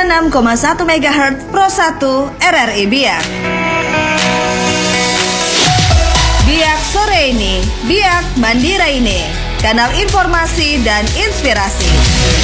96,1 MHz Pro 1 RRI Biak. Biak sore ini, Biak Mandira ini, kanal informasi dan inspirasi.